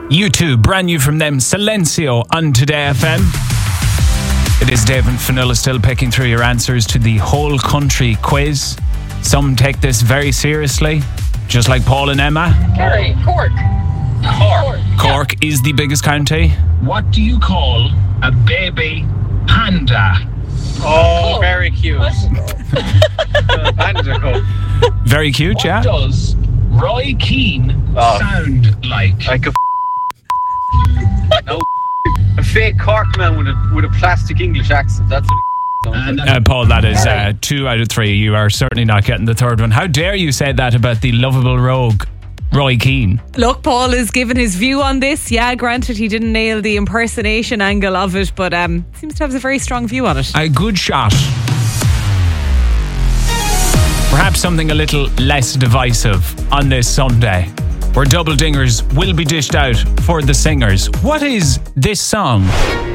U2, brand new from them, Silencio on Today FM. It is Dave and Fionnuala still picking through your answers to the whole country quiz. Some take this very seriously, just like Paul and Emma. Kerry, Cork. Cork is the biggest county. What do you call a baby panda? Oh, Oh, very cute. Panda cool. Very cute, yeah. What does Roy Keane sound like? Like a no, a fake Cork man with a plastic English accent. That's what he sounds like. Paul, that is 2 out of 3. You are certainly not getting the third one. How dare you say that about the lovable rogue, Roy Keane? Look, Paul has given his view on this. Yeah, granted, he didn't nail the impersonation angle of it, but seems to have a very strong view on it. A good shot. Perhaps something a little less divisive on this Sunday, where double dingers will be dished out for the singers. What is this song?